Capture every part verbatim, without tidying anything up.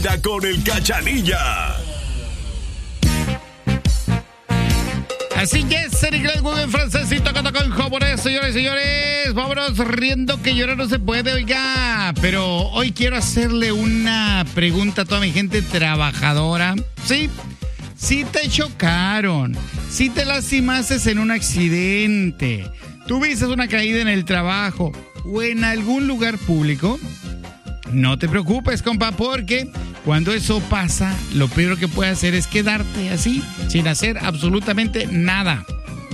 Con el Cachanilla. Así es, en inglés, muy bien, francés y tocando con japonés, señores y señores. Vámonos riendo que llorar no se puede, oiga. Pero hoy quiero hacerle una pregunta a toda mi gente trabajadora. Sí, si te chocaron, si te lastimaste en un accidente, tuviste una caída en el trabajo o en algún lugar público, no te preocupes, compa, porque cuando eso pasa, lo peor que puedes hacer es quedarte así, sin hacer absolutamente nada.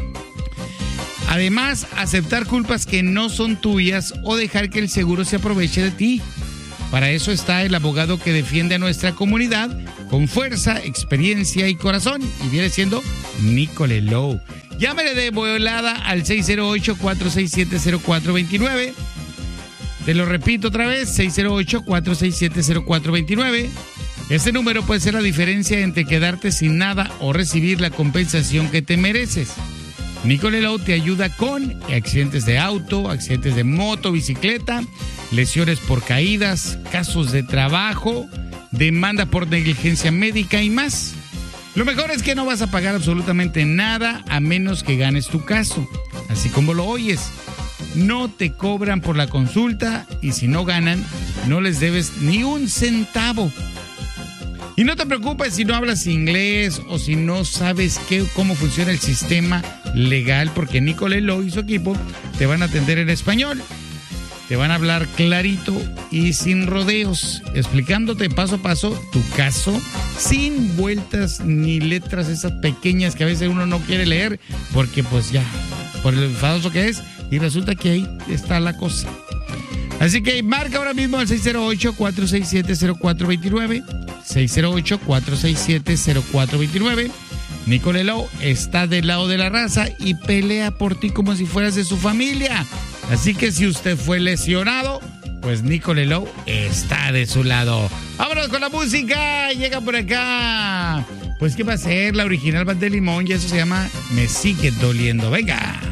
Además, aceptar culpas que no son tuyas o dejar que el seguro se aproveche de ti. Para eso está el abogado que defiende a nuestra comunidad con fuerza, experiencia y corazón, y viene siendo Nicole Lowe. Llámale de volada al seis cero ocho, cuatro seis siete, cero cuatro dos nueve. Te lo repito otra vez, seis cero ocho, cuatro seis siete, cero cuatro dos nueve. Este número puede ser la diferencia entre quedarte sin nada o recibir la compensación que te mereces. Nicole Lowe te ayuda con accidentes de auto, accidentes de moto, bicicleta, lesiones por caídas, casos de trabajo, demanda por negligencia médica y más. Lo mejor es que no vas a pagar absolutamente nada a menos que ganes tu caso, así como lo oyes. No te cobran por la consulta y si no ganan, no les debes ni un centavo. Y no te preocupes si no hablas inglés o si no sabes qué, cómo funciona el sistema legal, porque Nicole Lowe y su equipo te van a atender en español. Te van a hablar clarito y sin rodeos, explicándote paso a paso tu caso, sin vueltas ni letras esas pequeñas que a veces uno no quiere leer, porque pues ya, por lo enfadoso que es, y resulta que ahí está la cosa. Así que marca ahora mismo al seis cero ocho, cuatro seis siete, cero cuatro dos nueve, seis cero ocho, cuatro seis siete, cero cuatro dos nueve. Nicole Lowe está del lado de la raza y pelea por ti como si fueras de su familia. Así que si usted fue lesionado, pues Nicole Lowe está de su lado. ¡Vámonos con la música! Llega por acá. Pues, ¿qué va a ser? La original Band de Limón y eso se llama Me Sigue Doliendo. ¡Venga!